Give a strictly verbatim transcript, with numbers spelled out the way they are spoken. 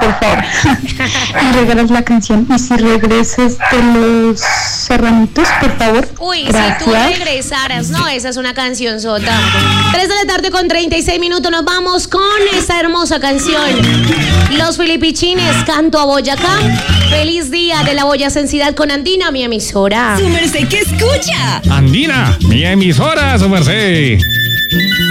por favor. Me regalas la canción. Y si regresas de los serranitos, por favor. Uy, gracias. Si tú regresaras, no, esa es una canción sota. tres de la tarde con treinta y seis minutos, nos vamos con esta hermosa canción. Los Filipichines, Canto a Boyacá. Feliz día de la boyacensidad con Andina, mi emisora. Su merced, ¿qué escucha? Andina, mi emisora, su merced.